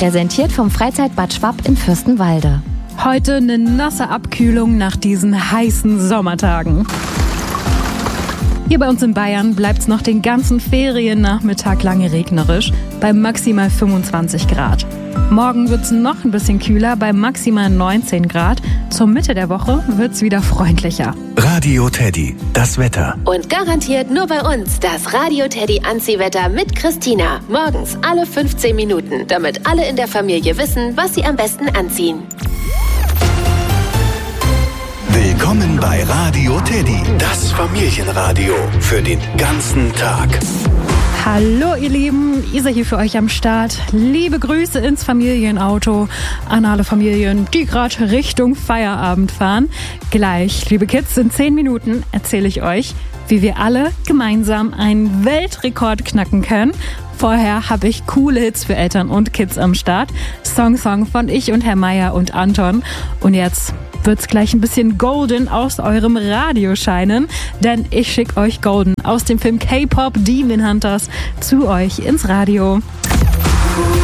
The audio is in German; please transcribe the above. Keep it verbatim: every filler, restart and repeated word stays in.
Präsentiert vom Freizeitbad Schwapp in Fürstenwalde. Heute eine nasse Abkühlung nach diesen heißen Sommertagen. Hier bei uns in Bayern bleibt es noch den ganzen Feriennachmittag lange regnerisch, bei maximal fünfundzwanzig Grad. Morgen wird es noch ein bisschen kühler, bei maximal neunzehn Grad. Zur Mitte der Woche wird es wieder freundlicher. Radio Teddy, das Wetter. Und garantiert nur bei uns das Radio Teddy Anziehwetter mit Christina. Morgens alle fünfzehn Minuten, damit alle in der Familie wissen, was sie am besten anziehen. Willkommen bei Radio Teddy, das Familienradio für den ganzen Tag. Hallo ihr Lieben, Isa hier für euch am Start. Liebe Grüße ins Familienauto an alle Familien, die gerade Richtung Feierabend fahren. Gleich, liebe Kids, in zehn Minuten erzähle ich euch, wie wir alle gemeinsam einen Weltrekord knacken können. Vorher habe ich coole Hits für Eltern und Kids am Start. Song Song von ich und Herr Meier und Anton. Und jetzt wird's gleich ein bisschen golden aus eurem Radio scheinen, denn ich schicke euch Golden aus dem Film K-Pop Demon Hunters zu euch ins Radio.